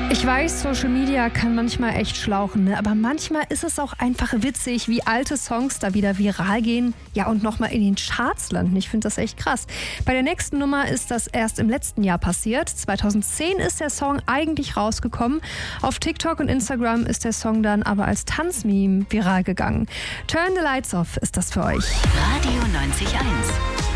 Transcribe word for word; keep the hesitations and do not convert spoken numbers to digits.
Ich weiß, Social Media kann manchmal echt schlauchen, ne? Aber manchmal ist es auch einfach witzig, wie alte Songs da wieder viral gehen, ja, und nochmal in den Charts landen. Ich finde das echt krass. Bei der nächsten Nummer ist das erst im letzten Jahr passiert. zweitausendzehn ist der Song eigentlich rausgekommen. Auf TikTok und Instagram ist der Song dann aber als Tanzmeme viral gegangen. Turn the Lights Off ist das für euch. Radio neunzig Komma eins.